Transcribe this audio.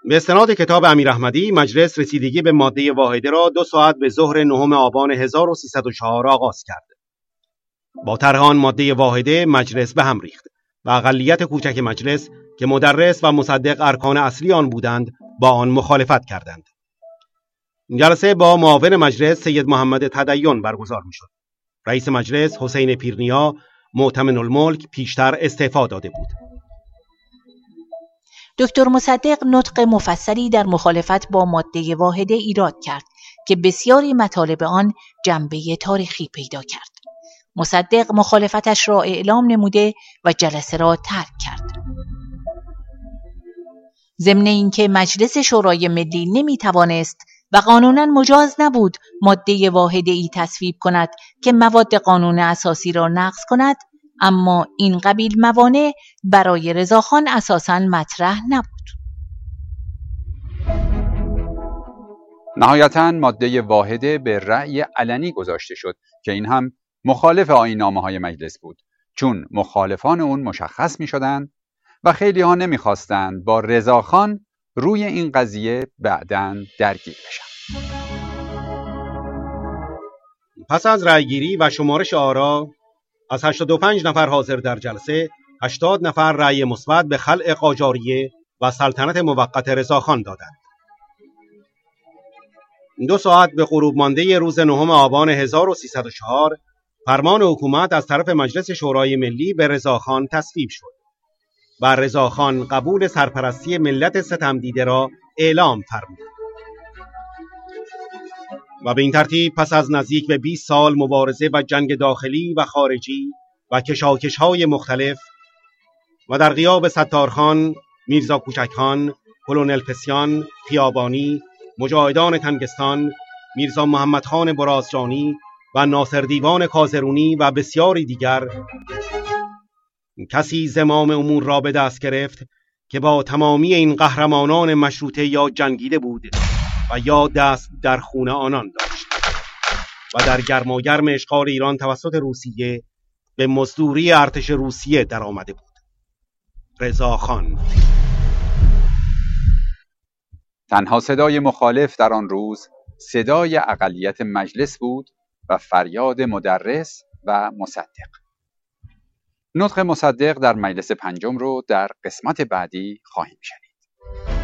به استناد کتاب امیراحمدی، مجلس رسیدگی به ماده واحده را 2 ساعت به ظهر 9 آبان 1304 آغاز کرد. با طرح آن ماده واحده مجلس به هم ریخت و اقلیت کوچک مجلس که مدرس و مصدق ارکان اصلی آن بودند با آن مخالفت کردند. جلسه با معاون مجلس سید محمد تدین برگزار می‌شد. رئیس مجلس حسین پیرنیا مؤتمن الملک پیشتر استعفا داده بود. دکتر مصدق نطق مفصلی در مخالفت با ماده واحده ایراد کرد که بسیاری مطالب آن جنبه تاریخی پیدا کرد. مصدق مخالفتش را اعلام نموده و جلسه را ترک کرد. ضمن اینکه مجلس شورای ملی نمیتوانست و قانونا مجاز نبود ماده واحده ای تصویب کند که مواد قانون اساسی را نقض کند، اما این قبیل موانع برای رضاخان اساساً مطرح نبود. نهایتاً ماده واحده به رأی علنی گذاشته شد که این هم مخالف آیین‌نامه‌های مجلس بود، چون مخالفان اون مشخص می‌شدند و خیلی ها نمی‌خواستند با رضاخان روی این قضیه بعداً درگیر بشن. پس از رأیگیری و شمارش آرا، از 85 نفر حاضر در جلسه 80 نفر رأی مثبت به خلع قاجاریه و سلطنت موقت رضاخان دادند. 2 ساعت به غروب مانده روز 9 آبان 1304 فرمان حکومت از طرف مجلس شورای ملی به رضاخان تصویب شد و رضاخان قبول سرپرستی ملت ستمدیده را اعلام فرمود و به این ترتیب پس از نزدیک به 20 سال مبارزه و جنگ داخلی و خارجی و کشاکش‌های مختلف و در غیاب ستارخان، میرزا کوچکخان، کلونل پسیان، خیابانی، مجاهدان تنگستان، میرزا محمدخان برازجانی و ناصر دیوان کازرونی و بسیاری دیگر، کسی زمام امور را به دست گرفت که با تمامی این قهرمانان مشروطه یا جنگیده بود و یا دست در خون آنان داشت و در گرماگرم اشغال ایران توسط روسیه به مزدوری ارتش روسیه در آمده بود. رضاخان. تنها صدای مخالف در آن روز صدای اقلیت مجلس بود و فریاد مدرس و مصدق. نطق مصدق در مجلس پنجم رو در قسمت بعدی خواهیم شنید.